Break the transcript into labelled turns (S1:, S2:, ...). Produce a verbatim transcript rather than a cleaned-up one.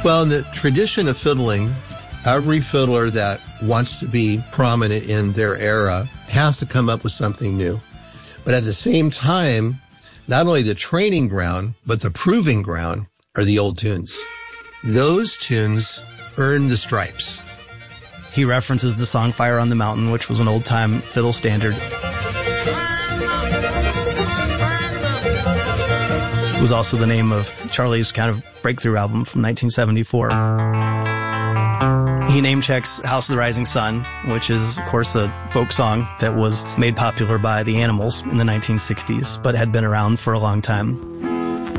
S1: Well, in the tradition of fiddling, every fiddler that wants to be prominent in their era has to come up with something new. But at the same time, not only the training ground, but the proving ground are the old tunes. Those tunes earn the stripes.
S2: He references the song Fire on the Mountain, which was an old-time fiddle standard. It was also the name of Charlie's kind of breakthrough album from nineteen seventy-four. He name-checks House of the Rising Sun, which is, of course, a folk song that was made popular by the Animals in the nineteen sixties, but had been around for a long time.